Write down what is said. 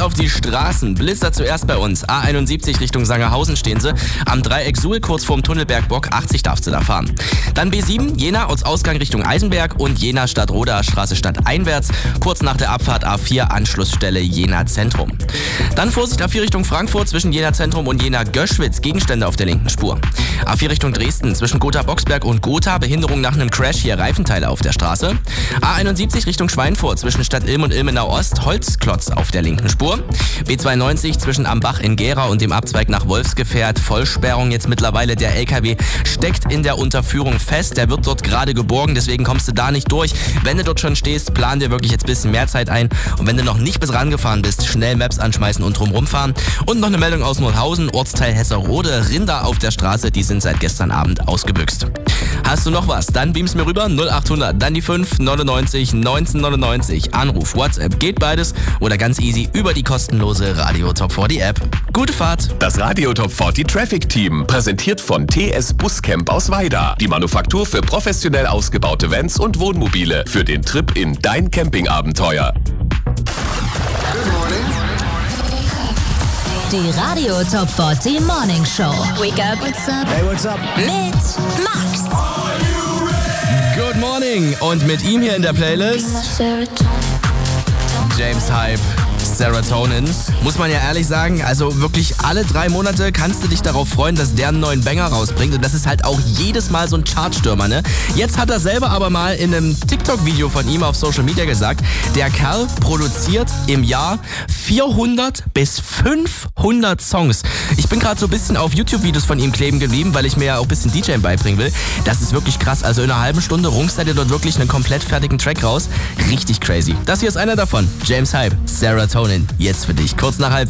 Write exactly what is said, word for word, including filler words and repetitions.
auf die Straßen. Blitzer zuerst bei uns. A einundsiebzig Richtung Sangerhausen stehen sie. Am Dreieck Suhl kurz vorm Tunnelberg Bock. achtzig darfst du da fahren. Dann B sieben, Jena Ortsausgang Richtung Eisenberg und Jena Stadtroda Straße stadteinwärts. Kurz nach der Abfahrt A vier Anschlussstelle Jena Zentrum. Dann Vorsicht A vier Richtung Frankfurt zwischen Jena Zentrum und Jena Göschwitz. Gegenstände auf der linken Spur. A vier Richtung Dresden zwischen Gotha-Boxberg und Gotha. Behinderung nach einem Crash, hier Reifenteile auf der Straße. A einundsiebzig Richtung Schweinfurt zwischen Stadt Ilm und Ilmenau Ost. Holzklotz auf der linken Spur. B zweiundneunzig zwischen Ambach in Gera und dem Abzweig nach Wolfsgefährt. Vollsperrung jetzt mittlerweile. Der L K W steckt in der Unterführung fest. Der wird dort gerade geborgen, deswegen kommst du da nicht durch. Wenn du dort schon stehst, plan dir wirklich jetzt ein bisschen mehr Zeit ein. Und wenn du noch nicht bis rangefahren bist, schnell Maps anschmeißen und drumrum fahren. Und noch eine Meldung aus Nordhausen, Ortsteil Hesserode. Rinder auf der Straße, die sind seit gestern Abend ausgebüxt. Hast du noch was? Dann beamst mir rüber. null achthundert, dann die fünf neunundneunzig neunzehnhundertneunundneunzig. Anruf, WhatsApp, geht beides. Oder ganz easy über die kostenlose Radio Top vierzig App. Gute Fahrt! Das Radio Top vierzig Traffic Team, präsentiert von T S Buscamp aus Weida. Die Manufaktur für professionell ausgebaute Vans und Wohnmobile für den Trip in dein Campingabenteuer. Die Radio Top vierzig Morning Show. Wake up. What's up? Hey, what's up? Mit Max. Good morning! Und mit ihm hier in der Playlist James Hype, Serotonin. Muss man ja ehrlich sagen, also wirklich alle drei Monate kannst du dich darauf freuen, dass der einen neuen Banger rausbringt. Und das ist halt auch jedes Mal so ein Chartstürmer, ne? Jetzt hat er selber aber mal in einem TikTok-Video von ihm auf Social Media gesagt, der Kerl produziert im Jahr vierhundert bis fünfhundert Songs. Ich bin gerade so ein bisschen auf YouTube-Videos von ihm kleben geblieben, weil ich mir ja auch ein bisschen DJing beibringen will. Das ist wirklich krass. Also in einer halben Stunde rungst er dir dort wirklich einen komplett fertigen Track raus. Richtig crazy. Das hier ist einer davon. James Hype, Serotonin. Jetzt für dich. Kurz nach halb